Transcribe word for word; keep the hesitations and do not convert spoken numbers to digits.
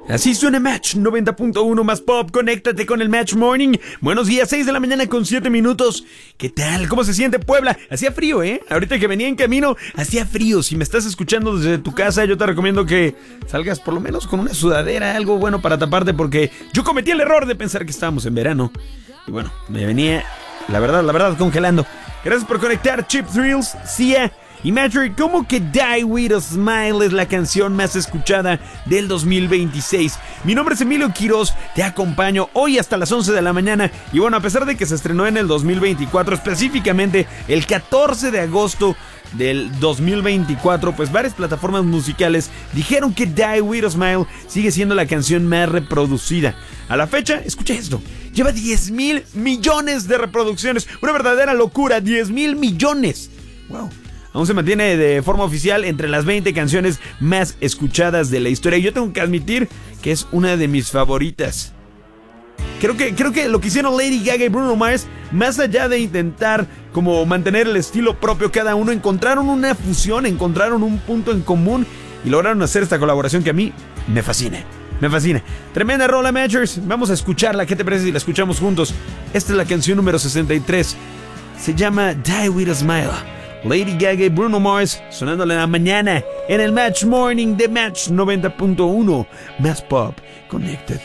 Así suena Match noventa punto uno más pop. Conéctate con el Match Morning. Buenos días, seis de la mañana con siete minutos. ¿Qué tal? ¿Cómo se siente Puebla? Hacía frío, ¿eh? Ahorita que venía en camino, hacía frío. Si me estás escuchando desde tu casa, yo te recomiendo que salgas por lo menos con una sudadera, algo bueno para taparte, porque yo cometí el error de pensar que estábamos en verano. Y bueno, me venía, la verdad, la verdad, congelando. Gracias por conectar, Cheap Thrills, Sia y Matrix. ¿Cómo que Die With A Smile es la canción más escuchada del dos mil veintiséis? Mi nombre es Emilio Quiroz, te acompaño hoy hasta las once de la mañana. Y bueno, a pesar de que se estrenó en el dos mil veinticuatro, específicamente el catorce de agosto del dos mil veinticuatro, pues varias plataformas musicales dijeron que Die With A Smile sigue siendo la canción más reproducida. A la fecha, escucha esto, lleva diez mil millones de reproducciones. Una verdadera locura, diez mil millones. Wow. Aún se mantiene de forma oficial entre las veinte canciones más escuchadas de la historia. Y yo tengo que admitir que es una de mis favoritas. Creo que, creo que lo que hicieron Lady Gaga y Bruno Mars, más allá de intentar como mantener el estilo propio cada uno, encontraron una fusión, encontraron un punto en común y lograron hacer esta colaboración que a mí me fascina. Me fascina. Tremenda rola, Matchers. Vamos a escucharla. ¿Qué te parece si la escuchamos juntos? Esta es la canción número sesenta y tres. Se llama Die With A Smile. Lady Gaga y Bruno Mars sonándole en la mañana en el Match Morning de Match noventa punto uno. Más pop, conéctate.